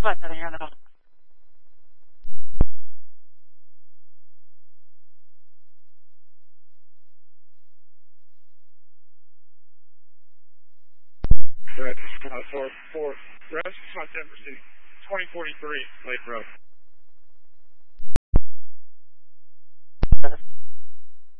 Flat 7, you're on the phone. Red, for rest, Front Denver City, 2043, Lake Road.